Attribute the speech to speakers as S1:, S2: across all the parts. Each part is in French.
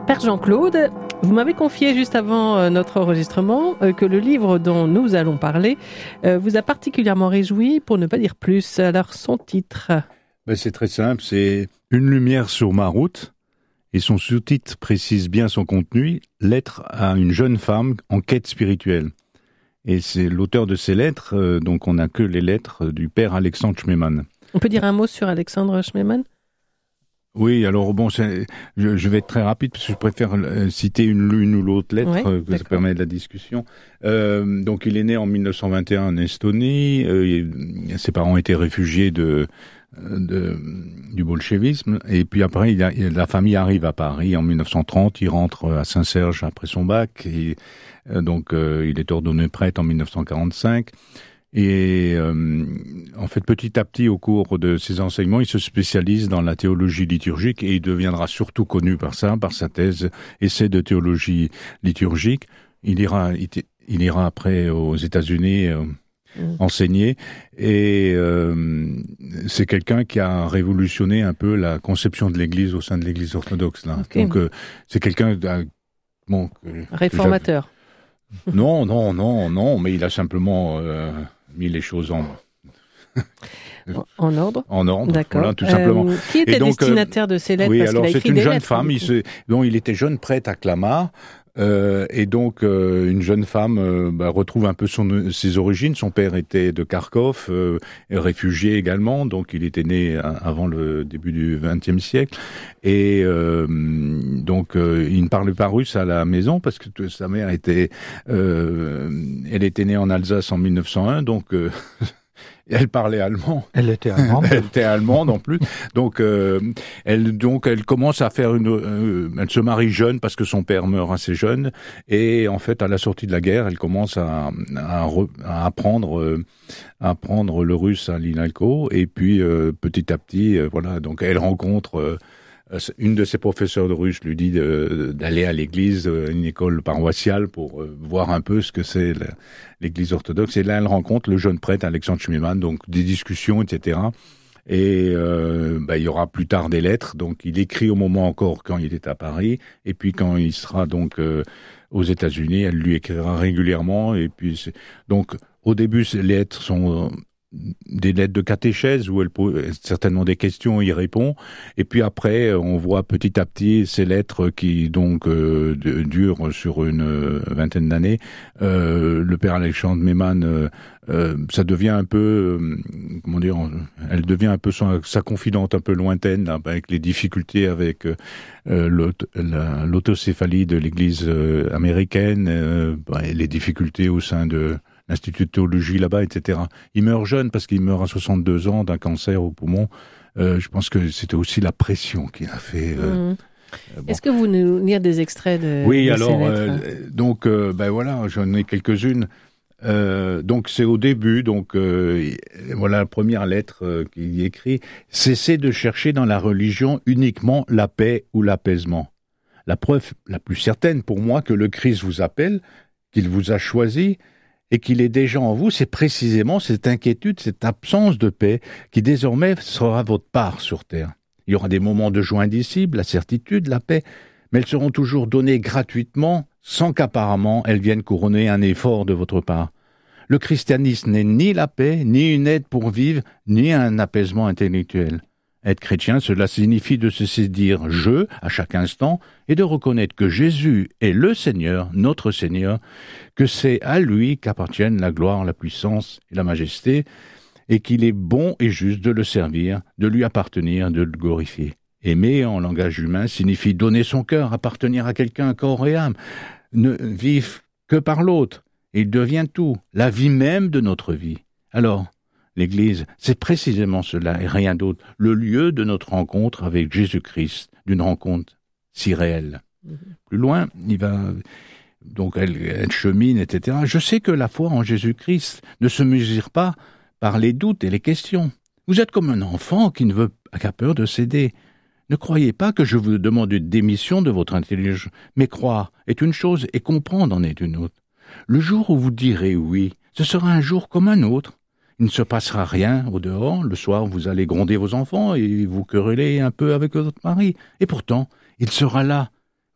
S1: Père Jean-Claude, vous m'avez confié juste avant notre enregistrement que le livre dont nous allons parler vous a particulièrement réjoui, pour ne pas dire plus. Alors, son titre?
S2: C'est très simple, c'est « Une lumière sur ma route ». Et son sous-titre précise bien son contenu, « Lettre à une jeune femme en quête spirituelle ». Et c'est l'auteur de ces lettres, donc on n'a que les lettres du père Alexandre Schmemann.
S1: On peut dire un mot sur Alexandre Schmemann?
S2: Oui, alors bon, je vais être très rapide parce que je préfère citer l'une ou l'autre lettre, que ça permet de la discussion. Donc il est né en 1921 en Estonie, ses parents étaient réfugiés du bolchevisme, et puis après la famille arrive à Paris en 1930, il rentre à Saint-Serge après son bac, et donc il est ordonné prêtre en 1945. Et en fait, petit à petit, au cours de ses enseignements, il se spécialise dans la théologie liturgique et il deviendra surtout connu par sa thèse Essai de théologie liturgique. Il ira après aux États-Unis enseigner, et c'est quelqu'un qui a révolutionné un peu la conception de l'Église au sein de l'Église orthodoxe. Là. Okay. Donc c'est quelqu'un
S1: réformateur.
S2: Non, mais il a simplement mis les choses en
S1: ordre.
S2: En ordre,
S1: d'accord.
S2: Voilà, tout simplement.
S1: Qui était destinataire de ces lettres?
S2: Oui,
S1: parce
S2: alors
S1: qu'il a
S2: c'est
S1: écrit
S2: une
S1: des
S2: jeune
S1: lettres,
S2: femme. Il était jeune prêtre à Clamart. Et donc une jeune femme retrouve un peu ses origines. Son père était de Kharkov, réfugié également, donc il était né avant le début du XXe siècle. Et donc il ne parlait pas russe à la maison parce que sa mère elle était née en Alsace en 1901, donc elle parlait allemand.
S3: Elle était allemande.
S2: Elle était allemande en plus. Donc elle commence à faire elle se marie jeune parce que son père meurt assez jeune. Et en fait, à la sortie de la guerre, elle commence à apprendre le russe à l'INALCO. Et puis petit à petit, voilà. Donc elle rencontre une de ses professeurs de russe, lui dit d'aller à l'église, une école paroissiale, pour voir un peu ce que c'est l'église orthodoxe. Et là, elle rencontre le jeune prêtre Alexandre Schmemann, donc des discussions, etc. Et il y aura plus tard des lettres. Donc, il écrit au moment encore quand il est à Paris. Et puis, quand il sera donc aux États-Unis, elle lui écrira régulièrement. Et puis, donc, au début, ces lettres sont des lettres de catéchèse où elle pose certainement des questions, il répond, et puis après on voit petit à petit ces lettres qui donc durent sur une vingtaine d'années. Le père Alexandre Schmemann, ça devient un peu elle devient un peu sa confidente un peu lointaine là, avec les difficultés avec l'autocéphalie de l'Église américaine, les difficultés au sein de l'Institut de théologie là-bas, etc. Il meurt jeune parce qu'il meurt à 62 ans d'un cancer au poumon. Je pense que c'était aussi la pression qui a fait...
S1: Est-ce que vous nous lire des extraits de
S2: Oui,
S1: de
S2: alors,
S1: ces lettres?
S2: donc, voilà, j'en ai quelques-unes. Donc, c'est au début, donc, voilà la première lettre qu'il écrit. « Cessez de chercher dans la religion uniquement la paix ou l'apaisement. La preuve la plus certaine pour moi que le Christ vous appelle, qu'il vous a choisi, et qu'il est déjà en vous, c'est précisément cette inquiétude, cette absence de paix qui désormais sera votre part sur terre. Il y aura des moments de joie indicible, la certitude, la paix, mais elles seront toujours données gratuitement, sans qu'apparemment elles viennent couronner un effort de votre part. Le christianisme n'est ni la paix, ni une aide pour vivre, ni un apaisement intellectuel. Être chrétien, cela signifie de se saisir « je » à chaque instant et de reconnaître que Jésus est le Seigneur, notre Seigneur, que c'est à lui qu'appartiennent la gloire, la puissance et la majesté, et qu'il est bon et juste de le servir, de lui appartenir, de le glorifier. Aimer en langage humain signifie donner son cœur, appartenir à quelqu'un corps et âme, ne vivre que par l'autre. Il devient tout, la vie même de notre vie. Alors, l'Église, c'est précisément cela et rien d'autre, le lieu de notre rencontre avec Jésus-Christ, d'une rencontre si réelle. Plus loin, il va... Donc elle chemine, etc. Je sais que la foi en Jésus-Christ ne se mesure pas par les doutes et les questions. Vous êtes comme un enfant qui a peur de céder. Ne croyez pas que je vous demande une démission de votre intelligence, mais croire est une chose et comprendre en est une autre. Le jour où vous direz oui, ce sera un jour comme un autre. Il ne se passera rien au dehors. Le soir, vous allez gronder vos enfants et vous quereller un peu avec votre mari. Et pourtant, il sera là.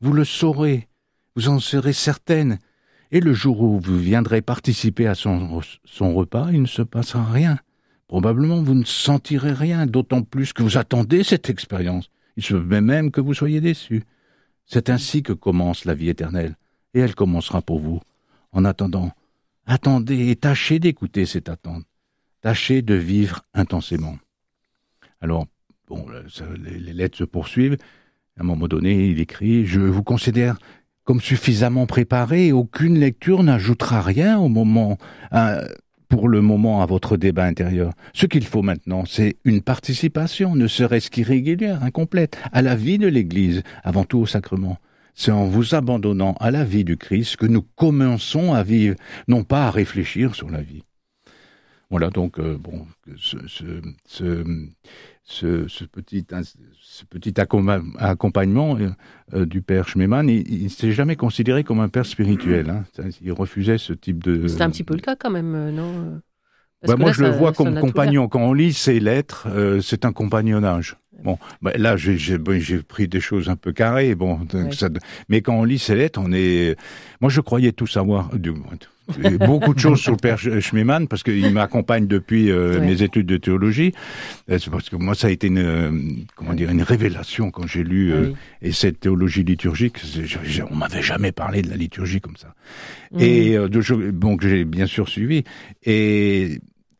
S2: Vous le saurez, vous en serez certaine. Et le jour où vous viendrez participer à son repas, il ne se passera rien. Probablement, vous ne sentirez rien, d'autant plus que vous attendez cette expérience. Il se peut même que vous soyez déçus. C'est ainsi que commence la vie éternelle, et elle commencera pour vous. En attendant, attendez et tâchez d'écouter cette attente. Tâchez de vivre intensément. Alors, bon, les lettres se poursuivent. À un moment donné, il écrit « Je vous considère comme suffisamment préparé et aucune lecture n'ajoutera rien pour le moment à votre débat intérieur. Ce qu'il faut maintenant, c'est une participation, ne serait-ce qu'irrégulière, incomplète, à la vie de l'Église, avant tout au sacrement. C'est en vous abandonnant à la vie du Christ que nous commençons à vivre, non pas à réfléchir sur la vie. » Voilà, donc, ce petit accompagnement du père Schmemann, il ne s'est jamais considéré comme un père spirituel. Hein. Il refusait ce type de...
S1: C'est un petit peu le cas quand même, non ?
S2: Moi, je le vois comme compagnon. Quand on lit ses lettres, c'est un compagnonnage. Bon, là, j'ai pris des choses un peu carrées. Bon, mais quand on lit ses lettres, moi, je croyais tout savoir. Beaucoup de choses sur le père Schmemann, parce qu'il m'accompagne depuis mes études de théologie. C'est parce que moi, ça a été une révélation quand j'ai lu et cette théologie liturgique. On m'avait jamais parlé de la liturgie comme ça. Et donc j'ai bien sûr suivi. Et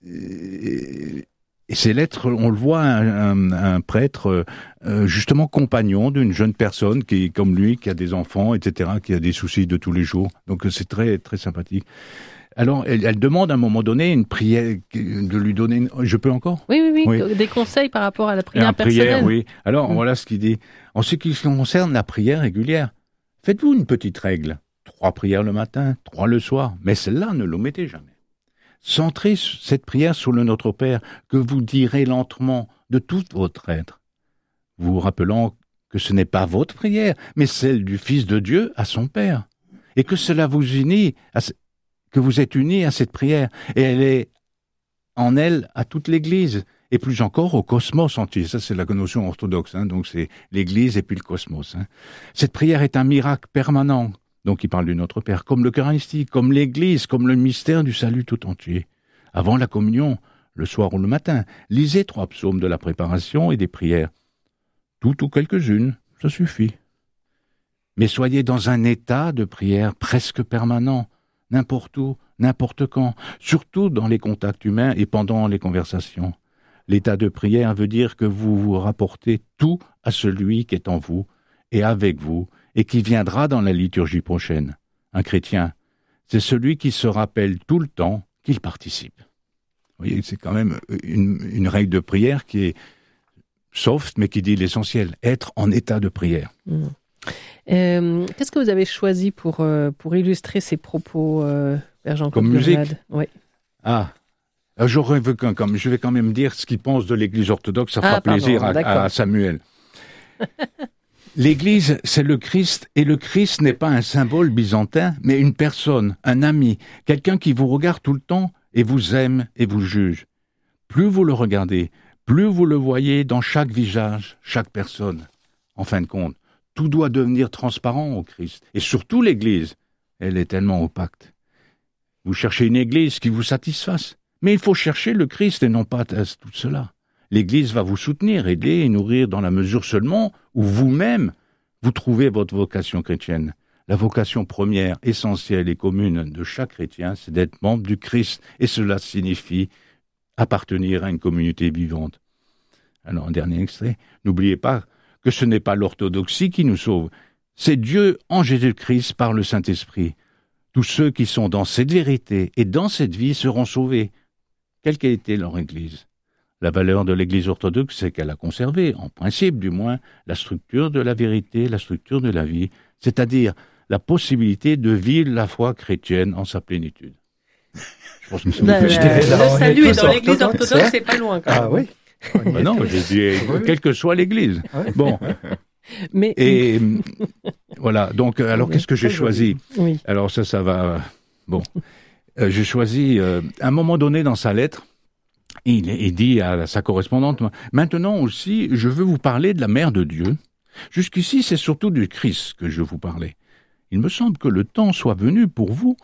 S2: ces lettres, on le voit, un prêtre justement compagnon d'une jeune personne qui, comme lui, qui a des enfants, etc., qui a des soucis de tous les jours. Donc c'est très très sympathique. Alors elle demande à un moment donné une prière, de lui donner. Je peux encore ?
S1: Oui. Des conseils par rapport à la prière personnelle.
S2: Oui. Alors voilà ce qu'il dit. En ce qui concerne la prière régulière, faites-vous une petite règle. 3 prières le matin, 3 le soir, mais celle-là ne l'omettez jamais. Centrez cette prière sur le Notre Père que vous direz lentement de tout votre être, vous rappelant que ce n'est pas votre prière, mais celle du Fils de Dieu à son Père, et que cela vous unit, que vous êtes unis à cette prière, et elle est en elle à toute l'Église, et plus encore au cosmos entier. Ça, c'est la notion orthodoxe, hein, donc c'est l'Église et puis le cosmos. Hein. Cette prière est un miracle permanent. Donc il parle du Notre Père, comme l'Eucharistie, comme l'Église, comme le mystère du salut tout entier. Avant la communion, le soir ou le matin, lisez 3 psaumes de la préparation et des prières. Tout ou quelques-unes, ça suffit. Mais soyez dans un état de prière presque permanent, n'importe où, n'importe quand, surtout dans les contacts humains et pendant les conversations. L'état de prière veut dire que vous vous rapportez tout à celui qui est en vous et avec vous, et qui viendra dans la liturgie prochaine. Un chrétien, c'est celui qui se rappelle tout le temps qu'il participe. Vous voyez, c'est quand même une règle de prière qui est soft, mais qui dit l'essentiel, être en état de prière.
S1: Qu'est-ce que vous avez choisi pour illustrer ces propos, Père Jean-Claude
S2: Comme musique ?
S1: Oui.
S2: Je vais quand même dire ce qu'il pense de l'Église orthodoxe, ça fera plaisir à Samuel. L'Église, c'est le Christ, et le Christ n'est pas un symbole byzantin, mais une personne, un ami, quelqu'un qui vous regarde tout le temps et vous aime et vous juge. Plus vous le regardez, plus vous le voyez dans chaque visage, chaque personne. En fin de compte, tout doit devenir transparent au Christ, et surtout l'Église. Elle est tellement opaque. Vous cherchez une Église qui vous satisfasse, mais il faut chercher le Christ et non pas tout cela. L'Église va vous soutenir, aider et nourrir dans la mesure seulement où vous-même, vous trouvez votre vocation chrétienne. La vocation première, essentielle et commune de chaque chrétien, c'est d'être membre du Christ, et cela signifie appartenir à une communauté vivante. Alors, un dernier extrait. N'oubliez pas que ce n'est pas l'orthodoxie qui nous sauve, c'est Dieu en Jésus-Christ par le Saint-Esprit. Tous ceux qui sont dans cette vérité et dans cette vie seront sauvés, quelle qu'ait été leur Église. La valeur de l'Église orthodoxe, c'est qu'elle a conservé, en principe du moins, la structure de la vérité, la structure de la vie, c'est-à-dire la possibilité de vivre la foi chrétienne en sa plénitude. Je pense que c'est
S1: le salut est dans l'Église orthodoxe, c'est pas loin quand même.
S2: Ah oui. Non, j'ai dit quelle que soit l'Église. Bon.
S1: Mais...
S2: Et voilà. Donc, alors qu'est-ce que j'ai choisi ?
S1: Oui.
S2: Alors ça va. Bon, j'ai choisi à un moment donné dans sa lettre. Il dit à sa correspondante, maintenant aussi, je veux vous parler de la Mère de Dieu, Jusqu'ici, c'est surtout du Christ que je vous parlais. Il me semble que le temps soit venu pour vous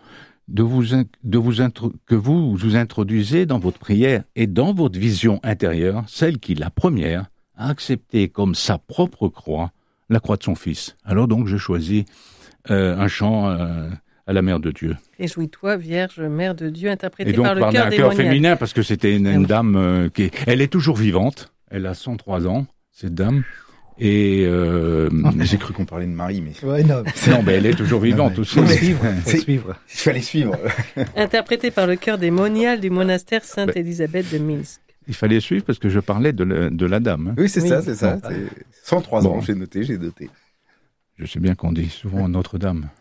S2: que vous vous introduisez dans votre prière et dans votre vision intérieure, celle qui, la première, a accepté comme sa propre croix la croix de son Fils. Alors donc, je choisis un chant à la Mère de Dieu.
S1: Réjouis-toi, Vierge, Mère de Dieu, interprété
S2: et donc,
S1: par le chœur
S2: un
S1: des
S2: chœur
S1: Moniales.
S2: féminin, parce que c'était une dame elle est toujours vivante. Elle a 103 ans, cette dame. Et
S3: j'ai cru qu'on parlait de Marie, mais
S4: Ouais, non.
S2: non, mais elle est toujours vivante aussi.
S4: Faut suivre.
S3: il fallait suivre.
S1: Interprété par le chœur des Moniales du monastère Sainte-Élisabeth de Minsk.
S2: Il fallait suivre parce que je parlais de la dame. Hein.
S3: Oui, c'est
S1: Oui.
S3: ça, c'est ça.
S2: Bon.
S3: C'est 103 ans, j'ai noté.
S2: Je sais bien qu'on dit souvent Notre-Dame.